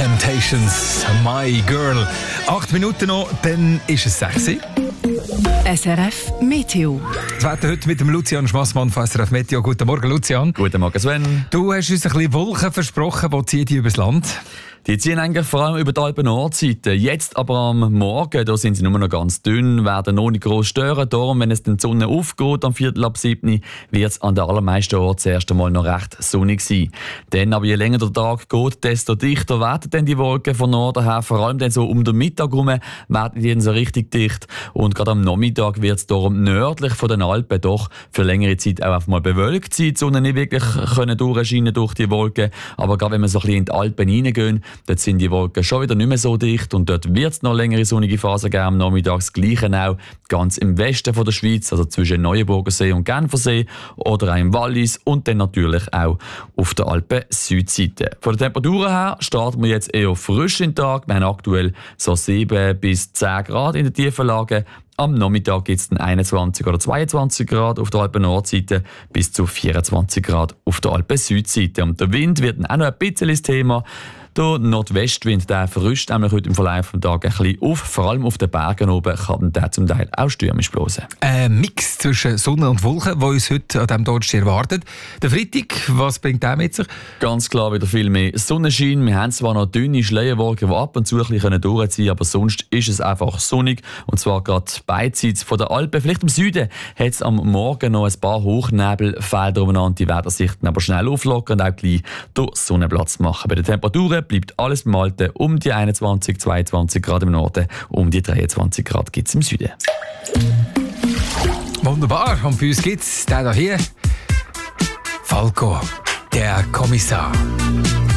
Temptations, My Girl. 8 Minuten noch, dann ist es 6 Uhr. SRF Meteo. Das Wetter heute mit dem Lucian Schmassmann von SRF Meteo. Guten Morgen, Lucian. Guten Morgen, Sven. Du hast uns ein bisschen Wolken versprochen. Wo ziehen die übers Land? Die ziehen eigentlich vor allem über die Alpen-Nordseite. Jetzt aber am Morgen, da sind sie nur noch ganz dünn, werden noch nicht gross stören. Darum, wenn es dann die Sonne aufgeht, am 6:45, wird es an den allermeisten Orten zuerst einmal noch recht sonnig sein. Dann aber je länger der Tag geht, desto dichter werden dann die Wolken von Norden her. Vor allem dann so um den Mittag herum werden die dann so richtig dicht. Und gerade am Nachmittag wird es darum nördlich von den Alpen doch für längere Zeit auch mal bewölkt sein. Die Sonne nicht wirklich durchscheinen durch die Wolken. Aber gerade wenn wir so ein bisschen in die Alpen reingehen, dort sind die Wolken schon wieder nicht mehr so dicht und dort wird es noch längere sonnige Phasen geben am Nachmittag. Das Gleiche auch ganz im Westen von der Schweiz, also zwischen Neuenburgersee und Genfersee oder auch im Wallis und dann natürlich auch auf der Alpen-Südseite. Von den Temperaturen her starten wir jetzt eher frisch in den Tag. Wir haben aktuell so 7 bis 10 Grad in den tiefen Lagen. Am Nachmittag gibt es dann 21 oder 22 Grad auf der Alpen-Nordseite bis zu 24 Grad auf der Alpen-Südseite. Und der Wind wird dann auch noch ein bisschen das Thema. Der Nordwestwind der verrüscht nämlich heute im Verlauf des Tages ein bisschen auf. Vor allem auf den Bergen oben kann der zum Teil auch stürmisch blosen. Ein Mix zwischen Sonne und Wolken, der uns heute an diesem Donnerstag erwartet. Der Freitag, was bringt der mit sich? Ganz klar wieder viel mehr Sonnenschein. Wir haben zwar noch dünne Schleierwolken, die ab und zu ein bisschen durchziehen können, aber sonst ist es einfach sonnig. Und zwar gerade beidseits von der Alpen. Vielleicht im Süden hat es am Morgen noch ein paar Hochnebelfelder umeinander. Die werden sich dann aber schnell auflockern und auch gleich den Sonnenplatz machen. Bei den Temperaturen bleibt alles beim Alten um die 21, 22 Grad im Norden, um die 23 Grad gibt es im Süden. Wunderbar, und bei uns gibt es den hier, Falco, der Kommissar.